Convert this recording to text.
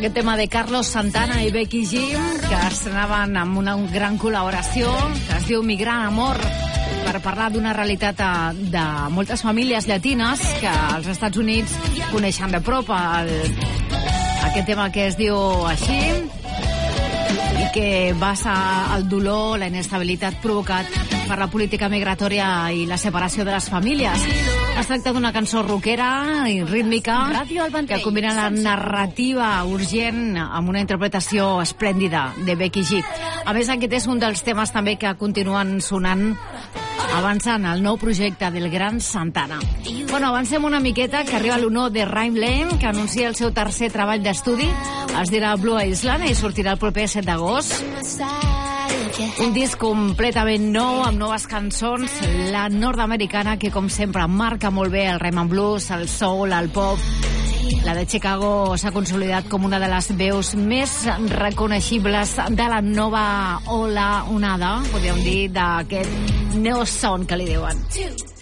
Aquest tema de Carlos Santana i Becky G, que estrenaven amb una gran col·laboració, que es diu Mi Gran Amor, per parlar d'una realitat de moltes famílies llatines que als Estats Units coneixen de prop aquest tema que es diu així i que basa el dolor, la inestabilitat provocat per la política migratòria i la separació de les famílies. Es tracta d'una cançó rockera i rítmica que combina la narrativa urgent amb una interpretació esplèndida de Becky G. A més, aquest és un dels temes també que continuen sonant avançant el nou projecte del gran Santana. Bueno, avancem una miqueta, que arriba l'honor de Rhyme Lane, que anuncia el seu tercer treball d'estudi. Es dirà Blue Island i sortirà el proper 7 d'agost. Un disc completament nou, amb noves cançons, la nord-americana, que com sempre marca molt bé el rhythm and blues, el soul, el pop. La de Chicago s'ha consolidat com una de les veus més reconeixibles de la nova ola onada, podríem dir, d'aquest neo sound que li diuen.